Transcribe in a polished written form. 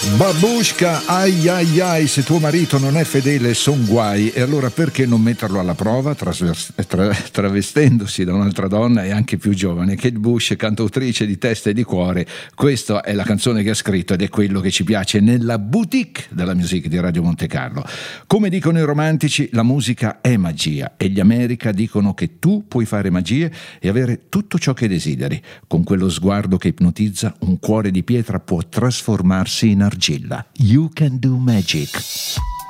Babushka, ai ai ai, se tuo marito non è fedele son guai, e allora perché non metterlo alla prova travestendosi da un'altra donna e anche più giovane? Kate Bush, cantautrice di testa e di cuore, questa è la canzone che ha scritto ed è quello che ci piace nella boutique della musica di Radio Monte Carlo. Come dicono i romantici, la musica è magia e gli America dicono che tu puoi fare magie e avere tutto ciò che desideri. Con quello sguardo che ipnotizza, un cuore di pietra può trasformarsi in argilla. You can do magic.